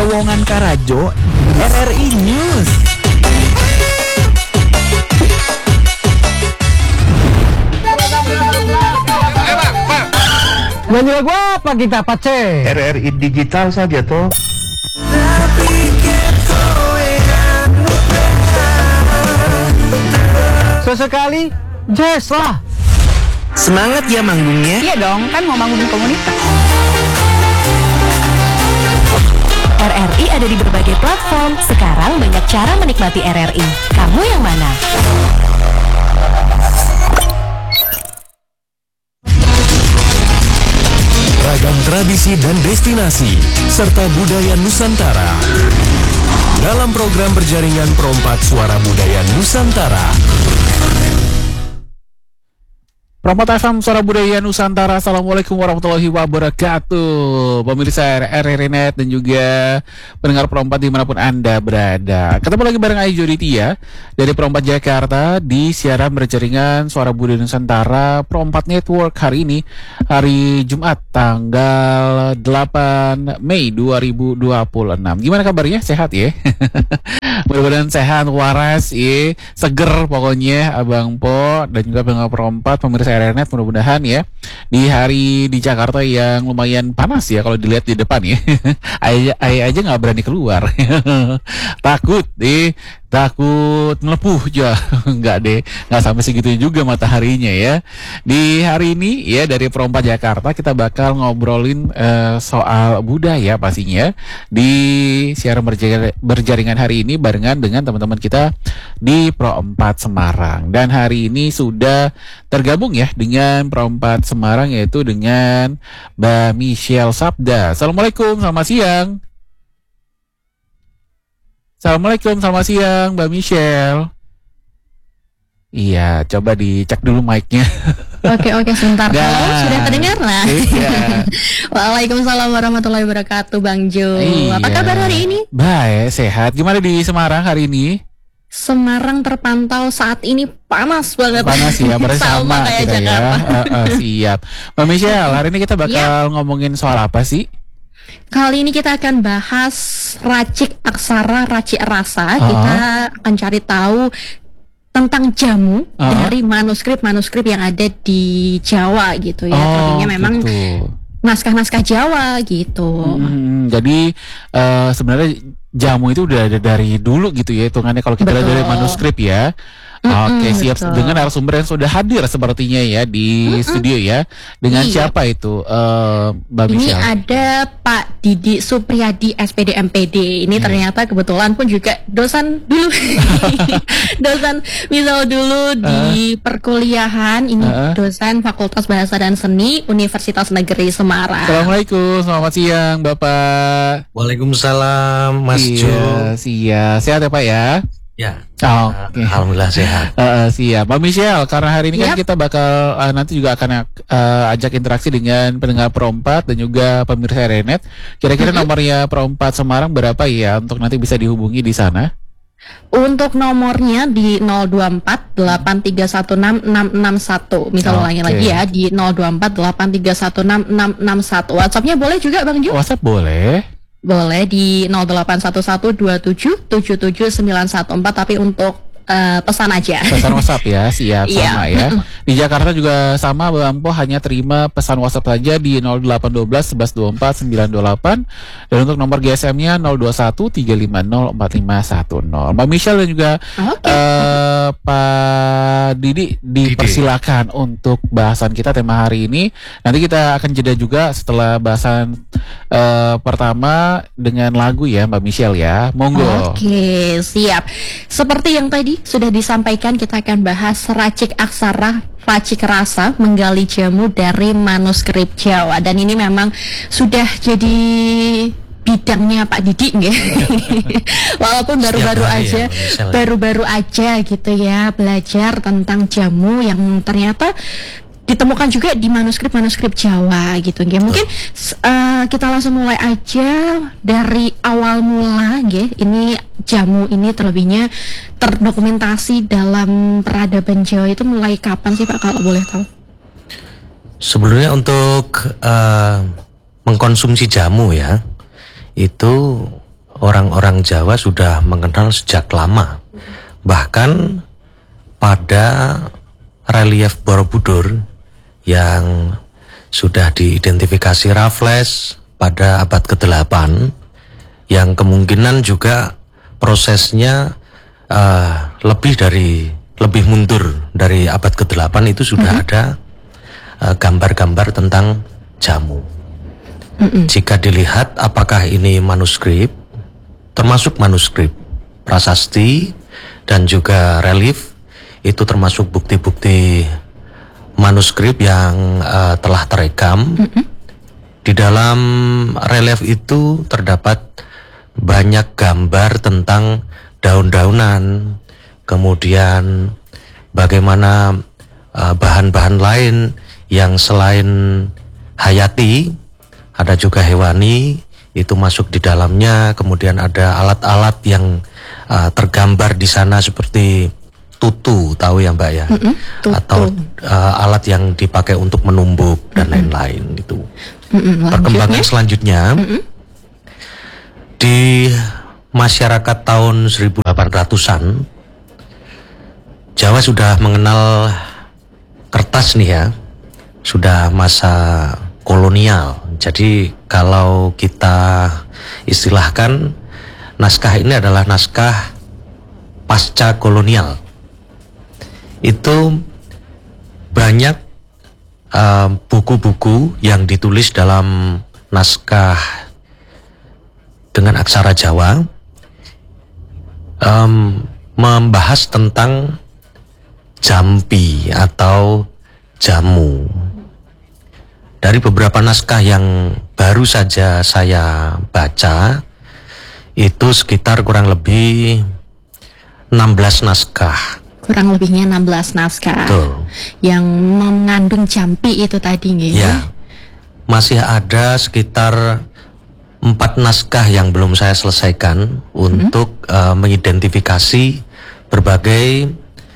lowongan Karajo RRI News. Nyanyi lagu apa kita Pace? RRI digital saja toh. Sesekali jazz lah. Semangat ya manggungnya. Iya dong, kan mau bangun komunitas. RRI ada di berbagai platform. Sekarang banyak cara menikmati RRI. Kamu yang mana? Ragam tradisi dan destinasi serta budaya Nusantara dalam program berjaringan Perompak Suara Budaya Nusantara. Perompak FM Suara Budaya Nusantara. Assalamualaikum warahmatullahi wabarakatuh. Pemirsa RRI Net dan juga pendengar Perompak dimanapun Anda berada. Ketemu lagi bareng Ayu Joditia dari Perompak Jakarta di siaran berjaringan Suara Budaya Nusantara Perompak Network hari ini, hari Jumat tanggal 8 Mei 2026. Gimana kabarnya? Sehat ya? Mudah-mudahan sehat, waras, seger pokoknya Abang Po dan juga pendengar Perompak, pemirsa RRNet, mudah-mudahan ya di hari di Jakarta yang lumayan panas ya kalau dilihat di depan ya. Ayah aja nggak berani keluar. Takut melepuh juga. Enggak deh, nggak sampai segitu juga mataharinya ya. Di hari ini ya dari Perompak Jakarta kita bakal ngobrolin soal budaya pastinya di siaran berjaringan hari ini barengan dengan teman-teman kita di Perompak Semarang. Dan hari ini sudah tergabung ya dengan Perompak Semarang, yaitu dengan Mbak Michelle Sabda. Assalamualaikum, selamat siang. Assalamualaikum, selamat siang Mbak Michelle. Iya, coba dicek dulu mic-nya. Oke, sebentar. Halo, sudah terdengar lah. Iya. Waalaikumsalam warahmatullahi wabarakatuh, Bang Jo. Iya. Apa kabar hari ini? Baik, sehat. Gimana di Semarang hari ini? Semarang terpantau saat ini panas banget. Panas ya, berarti sama kayak kita Jakarta. ya. Siap. Mbak Michelle, hari ini kita bakal ngomongin soal apa sih? Kali ini kita akan bahas racik aksara, racik rasa. Kita akan cari tahu tentang jamu dari manuskrip-manuskrip yang ada di Jawa gitu ya. Terlebihnya memang gitu. naskah-naskah Jawa gitu. Jadi sebenarnya jamu itu udah ada dari dulu gitu ya, hitungannya kalau kita lihat dari manuskrip ya. Oke, siap. Betul. Dengan narasumber yang sudah hadir sepertinya ya di studio ya. Dengan siapa itu Mbak Ini Michelle? ada Pak Didi Supriyadi SPD MPD. Ini ternyata kebetulan pun juga dosen dulu. Dosen misal dulu di perkuliahan. Ini dosen Fakultas Bahasa dan Seni Universitas Negeri Semarang. Assalamualaikum, selamat siang Bapak. Waalaikumsalam Mas Jo. Siap. Sehat ya Pak ya? Ya. Oke. Alhamdulillah sehat. Siap. Mbak Michelle, karena hari ini kan kita bakal nanti juga akan ajak interaksi dengan pendengar Perompak dan juga pemirsa RRNet. Kira-kira nomornya Perompak Semarang berapa ya untuk nanti bisa dihubungi di sana? Untuk nomornya di 024 8316 661. Misal ulangi lagi ya di 024 8316 661. WhatsApp-nya boleh juga Bang Jo? WhatsApp boleh. Boleh di 081127779114, tapi untuk pesan aja. Pesan WhatsApp ya, siap. Sama ya. Di Jakarta juga sama, Bang Po hanya terima pesan WhatsApp saja di 0812 1124 928 dan untuk nomor GSM-nya 021 350 4510. Mbak Michelle dan juga Pak Didi dipersilakan untuk bahasan kita tema hari ini. Nanti kita akan jeda juga setelah bahasan pertama dengan lagu ya Mbak Michelle ya. Monggo. Oke, siap. Seperti yang tadi sudah disampaikan, kita akan bahas racik aksara, racik rasa, menggali jamu dari manuskrip Jawa. Dan ini memang sudah jadi bidangnya Pak Didi nggih. Walaupun baru-baru aja gitu ya belajar tentang jamu yang ternyata ditemukan juga di manuskrip-manuskrip Jawa gitu nggih. Mungkin kita langsung mulai aja dari awal mula nggih. Ini jamu ini terlebihnya terdokumentasi dalam peradaban Jawa itu mulai kapan sih Pak kalau boleh tahu? Sebelumnya untuk mengkonsumsi jamu ya, itu orang-orang Jawa sudah mengenal sejak lama. Bahkan pada relief Borobudur yang sudah diidentifikasi Raffles pada abad ke-8, yang kemungkinan juga prosesnya lebih mundur dari abad ke-8, itu sudah ada gambar-gambar tentang jamu. Jika dilihat apakah ini manuskrip, termasuk manuskrip prasasti dan juga relief, itu termasuk bukti-bukti manuskrip yang telah terekam. Di dalam relief itu terdapat banyak gambar tentang daun-daunan, kemudian bagaimana bahan-bahan lain yang selain hayati, ada juga hewani, itu masuk di dalamnya. Kemudian ada alat-alat yang tergambar di sana seperti tutu, tahu ya Mbak ya? Atau alat yang dipakai untuk menumbuk dan lain-lain itu. Perkembangan selanjutnya di masyarakat tahun 1800-an, Jawa sudah mengenal kertas nih ya, sudah masa kolonial. Jadi kalau kita istilahkan, naskah ini adalah naskah pasca kolonial. Itu banyak buku-buku yang ditulis dalam naskah dengan aksara Jawa, membahas tentang jampi atau jamu. Dari beberapa naskah yang baru saja saya baca, itu sekitar kurang lebih 16 naskah. Kurang lebihnya 16 naskah. Betul. Yang mengandung jampi itu tadi nggih. Ya. Masih ada sekitar 4 naskah yang belum saya selesaikan untuk mengidentifikasi berbagai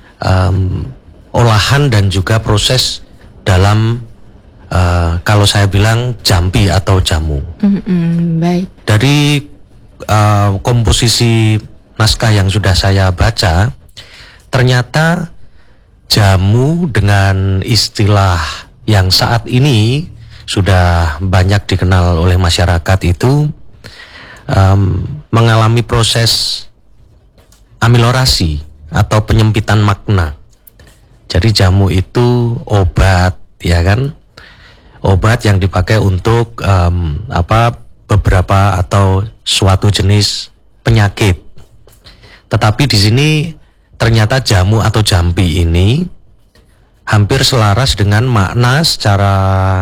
olahan dan juga proses dalam kalau saya bilang jampi atau jamu. Baik. Dari komposisi naskah yang sudah saya baca, ternyata jamu dengan istilah yang saat ini sudah banyak dikenal oleh masyarakat itu mengalami proses amilorasi atau penyempitan makna. Jadi jamu itu obat, ya kan? Obat yang dipakai untuk beberapa atau suatu jenis penyakit. Tetapi di sini ternyata jamu atau jampi ini hampir selaras dengan makna secara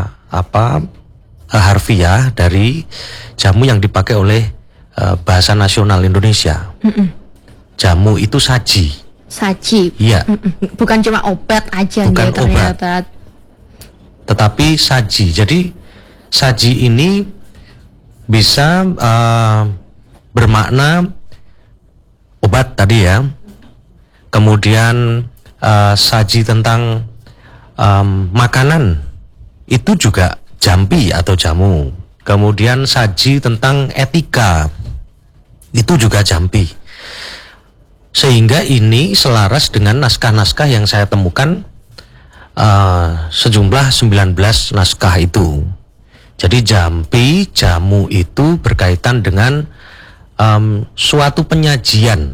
harfiah dari jamu yang dipakai oleh bahasa nasional Indonesia. Jamu itu saji. Saji. Iya. Bukan cuma obat aja. Bukan nih, ternyata. Tetapi saji. Jadi saji ini bisa bermakna obat tadi ya. Kemudian saji tentang makanan, itu juga jampi atau jamu. Kemudian saji tentang etika, itu juga jampi. Sehingga ini selaras dengan naskah-naskah yang saya temukan, sejumlah 19 naskah itu. Jadi jampi, jamu itu berkaitan dengan suatu penyajian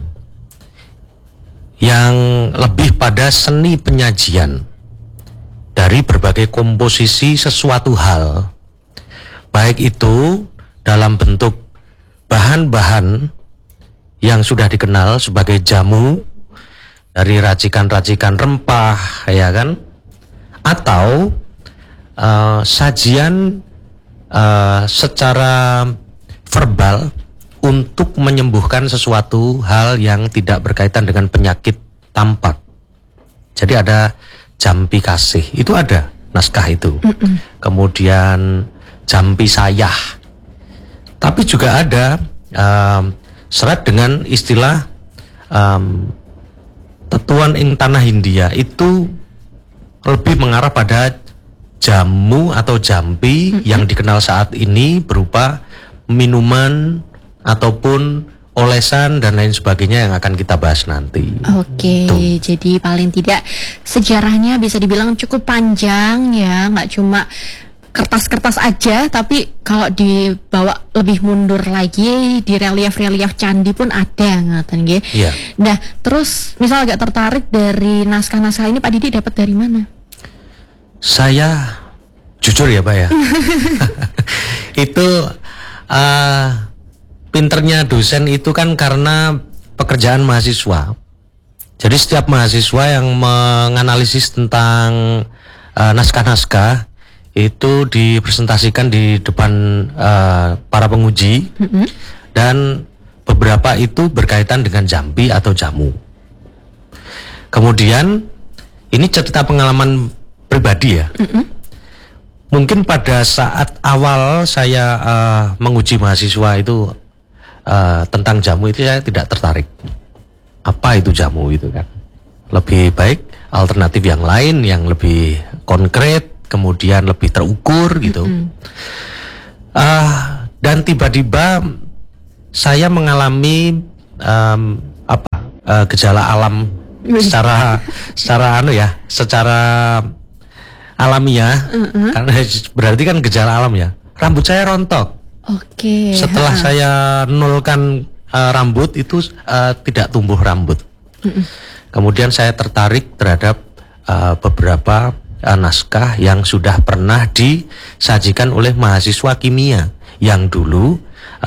yang lebih pada seni penyajian dari berbagai komposisi sesuatu hal, baik itu dalam bentuk bahan-bahan yang sudah dikenal sebagai jamu dari racikan-racikan rempah, ya kan, atau sajian secara verbal untuk menyembuhkan sesuatu hal yang tidak berkaitan dengan penyakit tampak. Jadi ada jampi kasih, itu ada naskah itu. Kemudian jampi sayah. Tapi juga ada serat dengan istilah tetuan ing tanah Hindia, itu lebih mengarah pada jamu atau jampi yang dikenal saat ini berupa minuman ataupun olesan dan lain sebagainya yang akan kita bahas nanti. Oke, jadi paling tidak sejarahnya bisa dibilang cukup panjang ya, nggak cuma kertas-kertas aja, tapi kalau dibawa lebih mundur lagi di relief-relief candi pun ada ngaten nggih. Iya. Nah, terus misal agak tertarik dari naskah-naskah ini Pak Didi dapat dari mana? Saya jujur ya Pak ya, itu pinternya dosen itu kan karena pekerjaan mahasiswa. Jadi setiap mahasiswa yang menganalisis tentang naskah-naskah itu dipresentasikan di depan para penguji, dan beberapa itu berkaitan dengan jampi atau jamu. Kemudian ini cerita pengalaman pribadi ya. Mungkin pada saat awal saya menguji mahasiswa itu tentang jamu itu saya tidak tertarik. Apa itu jamu itu kan? Lebih baik alternatif yang lain yang lebih konkret, kemudian lebih terukur gitu. Dan tiba-tiba saya mengalami gejala alam secara alamiah, karena berarti kan gejala alam ya. Rambut saya rontok. Oke. Setelah saya nolkan rambut itu tidak tumbuh rambut. Kemudian saya tertarik terhadap beberapa naskah yang sudah pernah disajikan oleh mahasiswa kimia yang dulu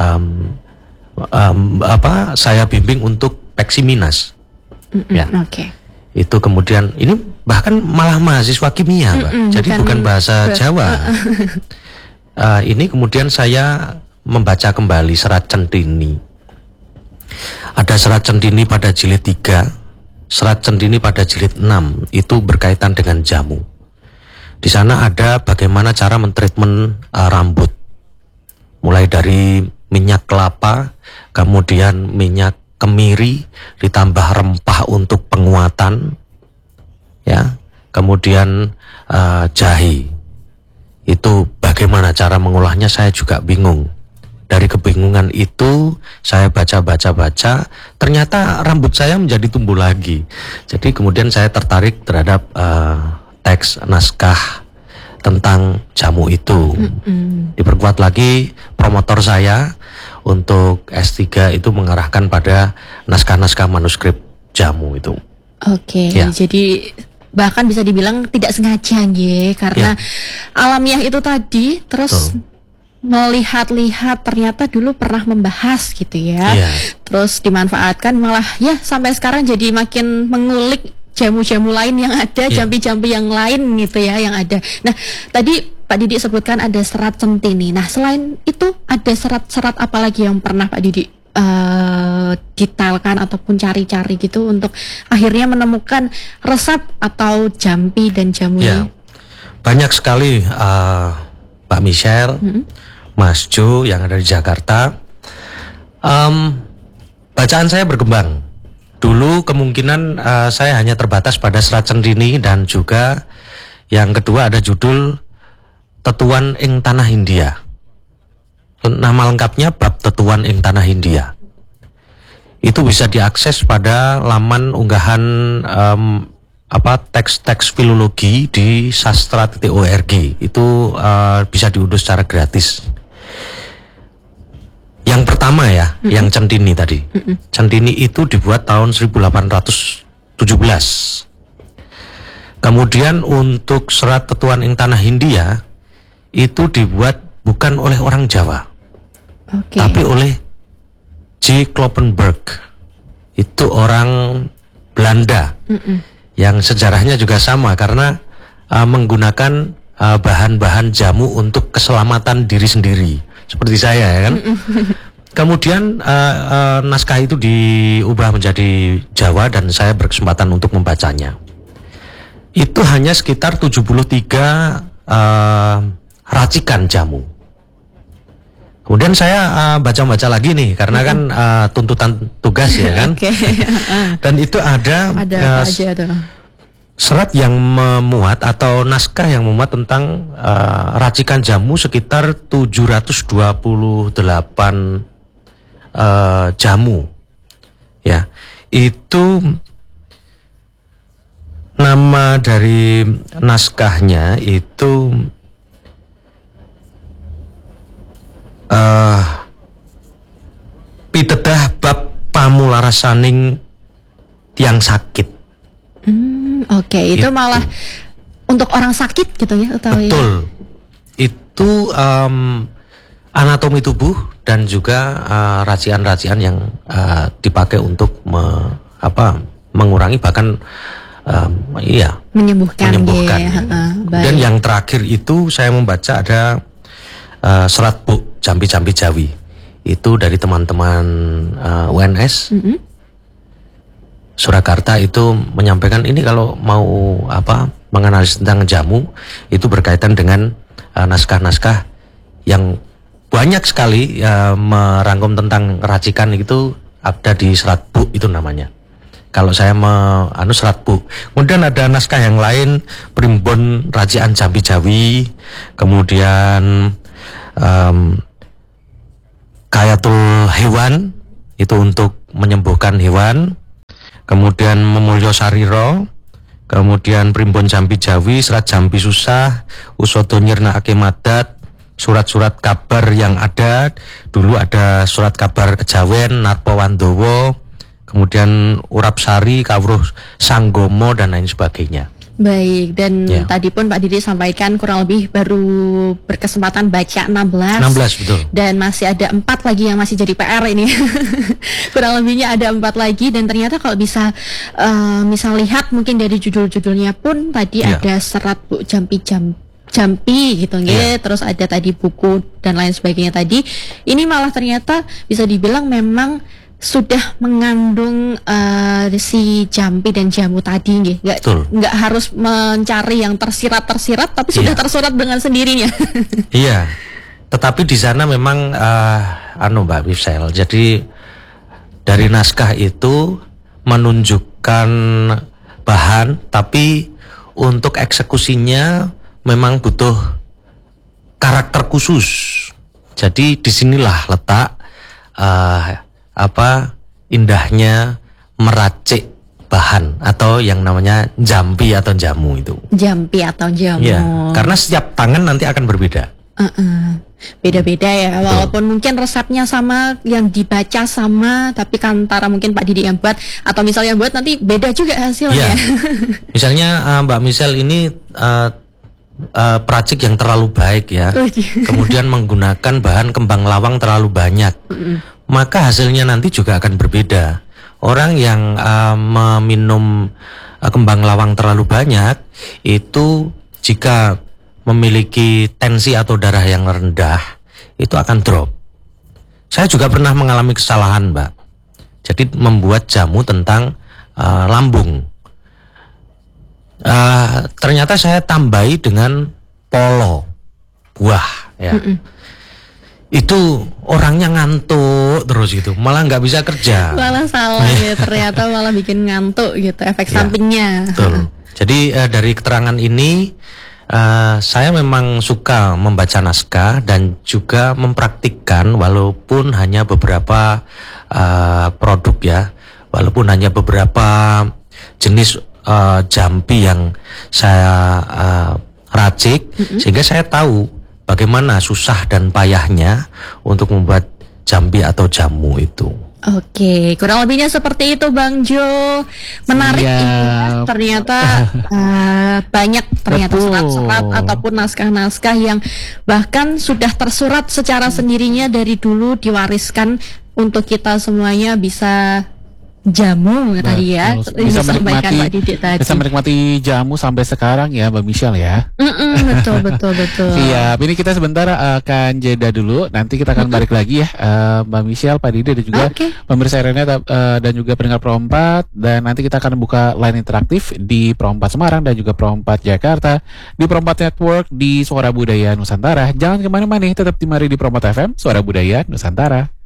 saya bimbing untuk Peksiminas. Ya. Oke. Itu kemudian ini bahkan malah mahasiswa kimia, Mbak. Jadi bukan bahasa Jawa. Ini kemudian saya membaca kembali Serat Centini. Ada Serat Centini pada jilid 3, Serat Centini pada jilid 6, itu berkaitan dengan jamu. Di sana ada bagaimana cara mentreatment rambut. Mulai dari minyak kelapa, kemudian minyak kemiri, ditambah rempah untuk penguatan, ya, kemudian jahe. Itu bagaimana cara mengolahnya saya juga bingung. Dari kebingungan itu saya baca, ternyata rambut saya menjadi tumbuh lagi. Jadi kemudian saya tertarik terhadap teks naskah tentang jamu itu. Diperkuat lagi promotor saya untuk S3 itu mengarahkan pada naskah-naskah manuskrip jamu itu. Oke, Ya. jadi bahkan bisa dibilang tidak sengaja nggih, karena alamiah itu tadi, terus melihat-lihat ternyata dulu pernah membahas gitu ya. Terus dimanfaatkan malah ya sampai sekarang jadi makin mengulik jamu-jamu lain yang ada, jampi-jampi yang lain gitu ya yang ada. Nah, tadi Pak Didi sebutkan ada Serat Centini. Nah, selain itu ada serat-serat apa lagi yang pernah Pak Didi detailkan ataupun cari-cari gitu untuk akhirnya menemukan resep atau jampi dan jamu ini? Banyak sekali Pak Michelle, Mas Jo yang ada di Jakarta. Bacaan saya berkembang. Dulu kemungkinan saya hanya terbatas pada Serat Centini, dan juga yang kedua ada judul Tetuan ing Tanah Hindia. Nama lengkapnya Bab Tetuan ing Tanah Hindia. Itu bisa diakses pada laman unggahan teks-teks filologi di sastra.org. Itu bisa diunduh secara gratis. Yang pertama ya, yang Centini tadi. Centini itu dibuat tahun 1817. Kemudian untuk Serat Tetuan ing Tanah Hindia itu dibuat bukan oleh orang Jawa, tapi oleh J. Kloppenberg. Itu orang Belanda yang sejarahnya juga sama karena menggunakan bahan-bahan jamu untuk keselamatan diri sendiri, seperti saya ya kan. Kemudian naskah itu diubah menjadi Jawa dan saya berkesempatan untuk membacanya. Itu hanya sekitar 73 racikan jamu. Kemudian saya baca-baca lagi nih karena kan tuntutan tugas ya kan. Dan itu ada apa aja tuh? Serat yang memuat atau naskah yang memuat tentang racikan jamu sekitar 728 jamu. Ya, itu nama dari naskahnya itu pitedah bab pamularasaning tiang sakit. Oke, itu malah untuk orang sakit gitu ya, atau Betul. Itu anatomi tubuh dan juga racian-racian yang dipakai untuk mengurangi bahkan menyembuhkan. Ya. Dan yang terakhir itu saya membaca ada serat buk jampi-jampi Jawi. Itu dari teman-teman UNS Surakarta itu menyampaikan ini kalau mau menganalisis tentang jamu itu berkaitan dengan naskah-naskah yang banyak sekali merangkum tentang racikan itu ada di serat buk itu namanya. Kalau saya serat buk. Kemudian ada naskah yang lain Primbon Racian Jampi Jawi, kemudian Kayatul Hewan itu untuk menyembuhkan hewan, kemudian Memulyo Sariro, kemudian Primbon Jampi Jawi, Serat Jampi Susah, Usodo Nyirnakake Madat, surat-surat kabar yang ada dulu ada surat kabar Kejawen, Narpa Wandowo, kemudian Urap Sari, Kawruh Sanggomo dan lain sebagainya. Baik, dan tadi pun Pak Didi sampaikan kurang lebih baru berkesempatan baca 16. 16, betul. Dan masih ada 4 lagi yang masih jadi PR ini. Kurang lebihnya ada 4 lagi, dan ternyata kalau bisa misal lihat mungkin dari judul-judulnya pun tadi ada serat buk jampi gitu nggih, terus ada tadi buku dan lain sebagainya tadi. Ini malah ternyata bisa dibilang memang sudah mengandung si jampi dan jamu tadi nggih. Nggak harus mencari yang tersirat tapi sudah tersurat dengan sendirinya. Iya. Tetapi di sana memang Mbak Mifsel. Jadi dari naskah itu menunjukkan bahan, tapi untuk eksekusinya memang butuh karakter khusus. Jadi disinilah letak indahnya meracik bahan atau yang namanya jampi atau jamu itu. Jampi atau jamu. Ya, karena setiap tangan nanti akan berbeda. Beda-beda ya, walaupun mungkin resepnya sama, yang dibaca sama, tapi kan antara mungkin Pak Didi yang buat atau misalnya buat nanti beda juga hasilnya. Misalnya Mbak Michelle ini peracik yang terlalu baik ya, kemudian menggunakan bahan kembang lawang terlalu banyak, maka hasilnya nanti juga akan berbeda. Orang yang meminum kembang lawang terlalu banyak itu jika memiliki tensi atau darah yang rendah itu akan drop. Saya juga pernah mengalami kesalahan, Mbak. Jadi membuat jamu tentang lambung. Ternyata saya tambahi dengan polo buah ya. Itu orangnya ngantuk terus gitu, malah nggak bisa kerja. Malah salah ya, ternyata malah bikin ngantuk gitu, efek sampingnya. Betul. Jadi dari keterangan ini saya memang suka membaca naskah dan juga mempraktikkan walaupun hanya beberapa produk ya, walaupun hanya beberapa jenis jampi yang saya racik, sehingga saya tahu bagaimana susah dan payahnya untuk membuat jampi atau jamu itu. Oke, kurang lebihnya seperti itu Bang Jo. Menarik ya, ternyata banyak ternyata surat-surat ataupun naskah-naskah yang bahkan sudah tersurat secara sendirinya dari dulu, diwariskan untuk kita semuanya bisa jamu tadi ya. Bisa menikmati jamu sampai sekarang ya Mbak Michelle ya. Betul. Siap. Ini kita sebentar akan jeda dulu. Nanti kita akan balik lagi ya, Mbak Michelle, Pak Didi dan juga pemirsa RNet dan juga pendengar Pro 4. Dan nanti kita akan buka line interaktif di Pro 4 Semarang dan juga Pro 4 Jakarta, di Pro 4 Network, di Suara Budaya Nusantara. Jangan kemana-mana, tetap di Mari di Pro 4 FM, Suara Budaya Nusantara.